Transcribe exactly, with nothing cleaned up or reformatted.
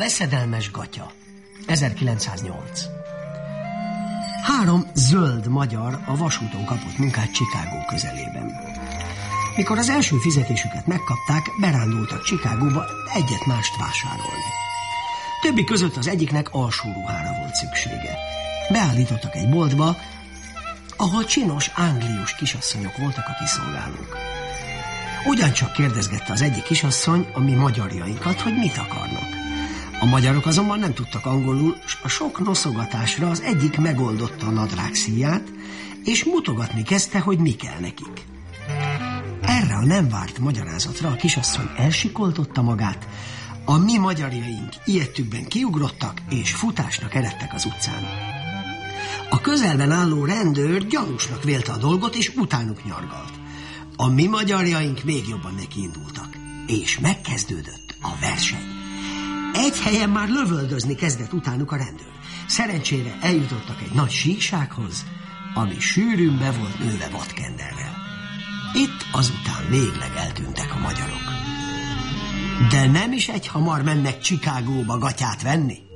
veszedelmes gatya. ezerkilencszáznyolc. Három zöld magyar a vasúton kapott munkát Chicago közelében. Mikor az első fizetésüket megkapták, berándultak Chicagóba egyet-mást vásárolni. Többi között az egyiknek alsóruhára volt szüksége. Beállítottak egy boltba, ahol csinos, anglius kisasszonyok voltak a kiszolgálók. Ugyancsak kérdezgette az egyik kisasszony a mi magyarjainkat, hogy mit akarnak. A magyarok azonban nem tudtak angolul, s a sok noszogatásra az egyik megoldotta a nadrág szíját, és mutogatni kezdte, hogy mi kell nekik. Erre a nem várt magyarázatra a kisasszony elsikoltotta magát, a mi magyarjaink ijedtükben kiugrottak, és futásnak eredtek az utcán. A közelben álló rendőr gyanúsnak vélte a dolgot, és utánuk nyargalt. A mi magyarjaink még jobban nekiindultak, és megkezdődött a verseny. Egy helyen már lövöldözni kezdett utánuk a rendőr. Szerencsére eljutottak egy nagy síksághoz, ami sűrűn be volt nőve vadkenderrel. Itt azután végleg eltűntek a magyarok. De nem is egyhamar mennek Chicagóba gatyát venni.